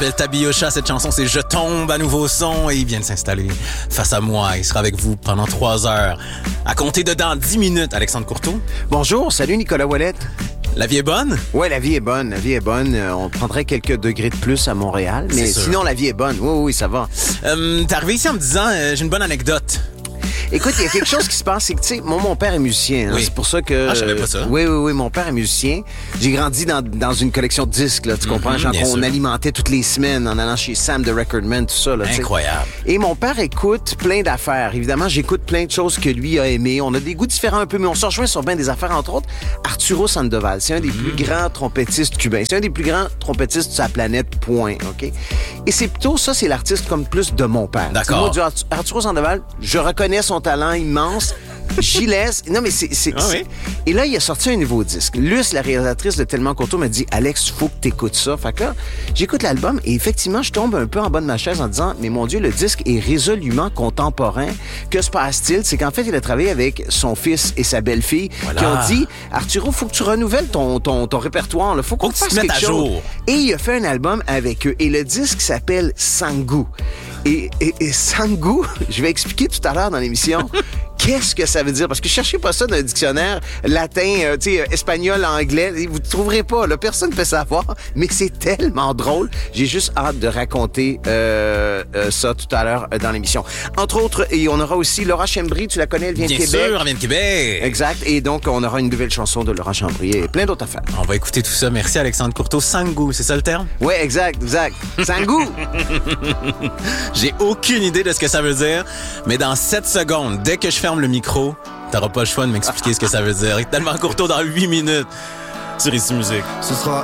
s'appelle Tabiocha. Cette chanson, c'est Je tombe à nouveau son et il vient de s'installer face à moi. Il sera avec vous pendant 3 heures. À compter de dans 10 minutes, Alexandre Courteau. Bonjour, salut Nicolas Ouellet. La vie est bonne? Ouais, la vie est bonne, la vie est bonne. On prendrait quelques degrés de plus à Montréal, mais sinon la vie est bonne. Oui, ça va. T'es arrivé ici en me disant, j'ai une bonne anecdote. Écoute, il y a quelque chose qui se passe, c'est que, tu sais, mon père est musicien. Hein, oui. C'est pour ça que... Ah, je savais pas ça. Oui, mon père est musicien. J'ai grandi dans une collection de disques, là, tu comprends? Genre qu'on alimentait toutes les semaines en allant chez Sam de Recordman, tout ça. Là, incroyable. Et mon père écoute plein d'affaires. Évidemment, j'écoute plein de choses que lui a aimées. On a des goûts différents un peu, mais on se rejoint sur bien des affaires, entre autres. Arturo Sandoval, c'est un des plus grands trompettistes cubains. C'est un des plus grands trompettistes de sa planète, point, OK? Et c'est plutôt ça, c'est l'artiste comme plus de mon père. D'accord. Moi, du Arturo Sandoval, je reconnais son talent immense. J'y laisse. Non, mais c'est. oui. Et là, il a sorti un nouveau disque. Luce, la réalisatrice de Tellement Courteau, m'a dit Alex, il faut que tu écoutes ça. Fait que là, j'écoute l'album et effectivement, je tombe un peu en bas de ma chaise en disant mais mon Dieu, le disque est résolument contemporain. Que se passe-t-il? C'est qu'en fait, il a travaillé avec son fils et sa belle-fille qui ont dit Arturo, faut que tu renouvelles ton répertoire. Faut qu'on fasse quelque chose. Jour. Et il a fait un album avec eux. Et le disque s'appelle Sangu. Et Sangu, je vais expliquer tout à l'heure dans l'émission. Qu'est-ce que ça veut dire? Parce que cherchez pas ça dans un dictionnaire latin, espagnol, anglais. Vous ne trouverez pas. Là, personne ne peut savoir. Mais c'est tellement drôle. J'ai juste hâte de raconter ça tout à l'heure dans l'émission. Entre autres, et on aura aussi Laura Chambry. Tu la connais, elle vient de Québec. Bien sûr, elle vient de Québec. Exact. Et donc, on aura une nouvelle chanson de Laura Chambry et plein d'autres affaires. On va écouter tout ça. Merci, Alexandre Courteau. Sangu, c'est ça le terme? Oui, exact. Sangu! J'ai aucune idée de ce que ça veut dire, mais dans 7 secondes, dès que je ferme le micro, t'auras pas le choix de m'expliquer ce que ça veut dire. Tellement Courteau dans 8 minutes sur Ici Musique. Ce sera